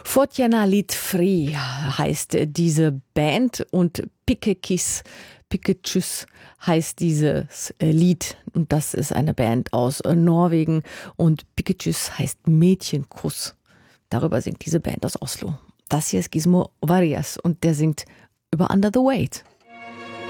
Fotjana Lied Free heißt diese Band und Piketjus heißt dieses Lied. Und das ist eine Band aus Norwegen. Und Piketjus heißt Mädchenkuss. Darüber singt diese Band aus Oslo. Das hier ist Gizmo Varias und der singt über Under the Weight.